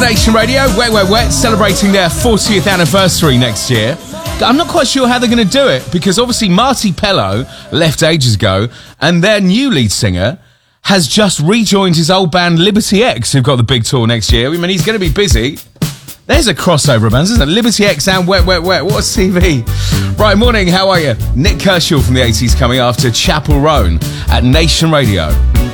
Nation Radio, Wet Wet Wet, celebrating their 40th anniversary next year. I'm not quite sure how they're going to do it, because obviously Marty Pello left ages ago, and their new lead singer has just rejoined his old band Liberty X, who've got the big tour next year. I mean, he's going to be busy. There's a crossover band, isn't it? Liberty X and Wet Wet Wet. What a CV. Right, morning, how are you? Nick Kershaw from the 80s coming after Chapel Roan at Nation Radio.